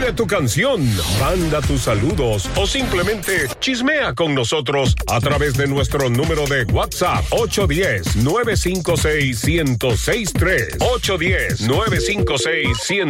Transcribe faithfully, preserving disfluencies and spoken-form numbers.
Pide tu canción, manda tus saludos o simplemente chismea con nosotros a través de nuestro número de WhatsApp ocho uno cero, nueve cinco seis, uno cero seis tres. ocho uno cero, nueve cinco seis, uno cero seis tres.